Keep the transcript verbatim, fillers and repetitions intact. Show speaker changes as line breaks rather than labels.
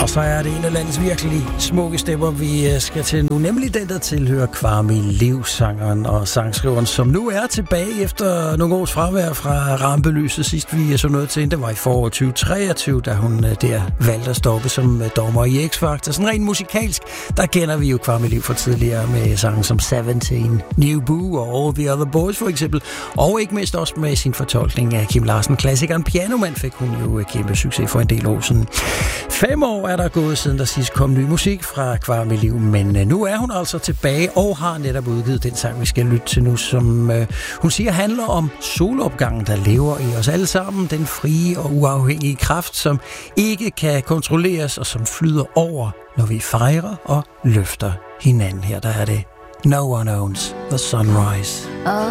Og så er det en af landets virkelig smukke stemmer, vi skal til nu, nemlig den, der tilhører Kvarmi Liv, sangeren og sangskriveren, som nu er tilbage efter nogle års fravær fra rampelyset. Sidst vi så noget til, det var i foråret tyve treogtyve, da hun der valgte at stoppe som dommer i X-Factor. Sådan rent musikalsk, der kender vi jo Kvarmi Liv fra tidligere med sange som sytten, New Boo og All the Other Boys for eksempel, og ikke mindst også med sin fortolkning af Kim Larsen. Klassikeren Pianoman fik hun jo kæmpe succes for en del år siden. Fem år er der gået siden der sidst kom ny musik fra Kvarmi Liv, men nu er hun altså tilbage og har netop udgivet den sang, vi skal lytte til nu, som øh, hun siger handler om solopgangen, der lever i os alle sammen. Den frie og uafhængige kraft, som ikke kan kontrolleres og som flyder over, når vi fejrer og løfter hinanden. Her der er det No One Owns the Sunrise.
Oh.